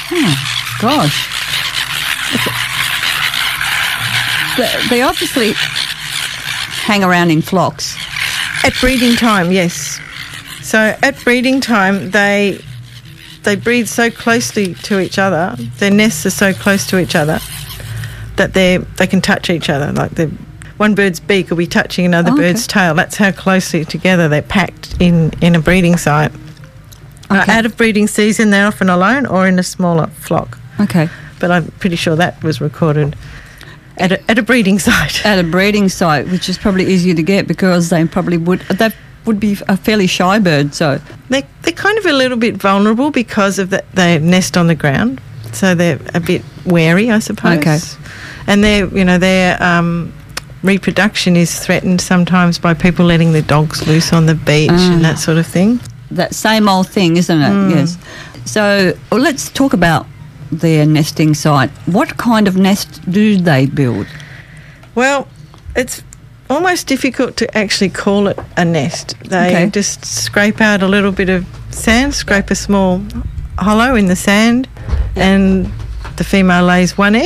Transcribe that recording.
Oh, gosh. They obviously hang around in flocks. At breeding time, yes. So at breeding time, they breed so closely to each other. Their nests are so close to each other that they can touch each other. Like one bird's beak will be touching another bird's tail. That's how closely together they're packed in a breeding site. Okay. Out of breeding season, they're often alone or in a smaller flock. Okay. But I'm pretty sure that was recorded at a breeding site. At a breeding site, which is probably easier to get because they would be a fairly shy bird. So they're kind of a little bit vulnerable because of that they nest on the ground, so they're a bit wary, I suppose. Okay. And their reproduction is threatened sometimes by people letting their dogs loose on the beach and that sort of thing. That same old thing, isn't it? Yes. So let's talk about their nesting site. What kind of nest do they build? Well, it's almost difficult to actually call it a nest. They just scrape out a little bit of sand, scrape a small hollow in the sand, and the female lays one egg.